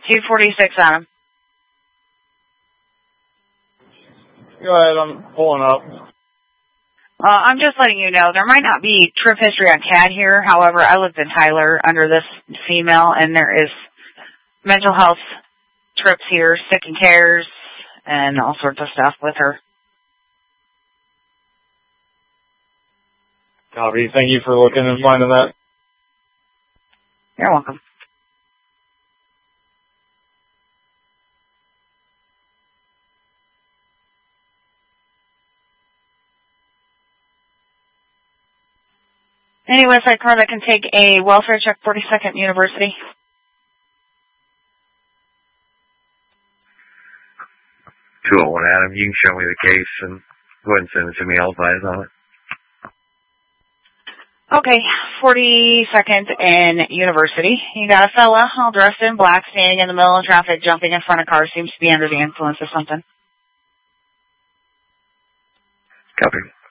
246 on him. Go ahead, I'm pulling up. I'm just letting you know, there might not be trip history on CAD here. However, I lived in Tyler under this female, and there is mental health trips here, sick and cares, and all sorts of stuff with her. Copy. Thank you for looking and finding that. You're welcome. Any Westside car that can take a welfare check, 42nd University. Adam, you can show me the case and go ahead and send it to me. I'll advise on it. Okay, 42nd and University. You got a fella all dressed in black standing in the middle of traffic, jumping in front of cars, seems to be under the influence of something. Copy.